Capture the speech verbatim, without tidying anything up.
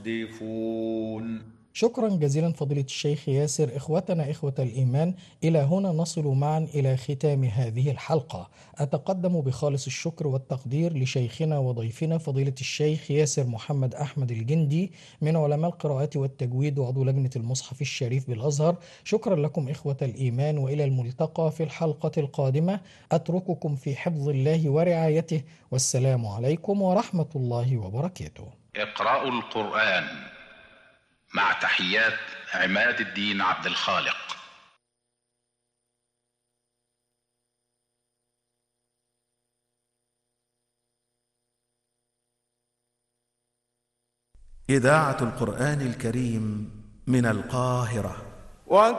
يصدفون. شكرا جزيلا فضيلة الشيخ ياسر. إخوتنا إخوة الإيمان، إلى هنا نصل معا إلى ختام هذه الحلقة. أتقدم بخالص الشكر والتقدير لشيخنا وضيفنا فضيلة الشيخ ياسر محمد أحمد الجندي من علماء القراءات والتجويد وعضو لجنة المصحف الشريف بالأزهر. شكرا لكم إخوة الإيمان، وإلى الملتقى في الحلقة القادمة. أترككم في حفظ الله ورعايته، والسلام عليكم ورحمة الله وبركاته. اقرأوا القرآن مع تحيات عماد الدين عبد الخالق. إذاعة القرآن الكريم من القاهرة.